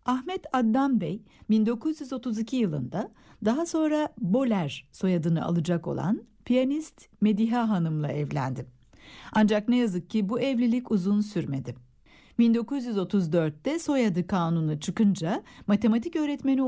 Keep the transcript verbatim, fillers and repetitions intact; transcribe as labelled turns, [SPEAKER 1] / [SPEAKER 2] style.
[SPEAKER 1] Ahmet Adnan Bey bin dokuz yüz otuz iki yılında daha sonra Boler soyadını alacak olan piyanist Mediha Hanım'la evlendi. Ancak ne yazık ki bu evlilik uzun sürmedi. bin dokuz yüz otuz dörtte soyadı kanunu çıkınca matematik öğretmeni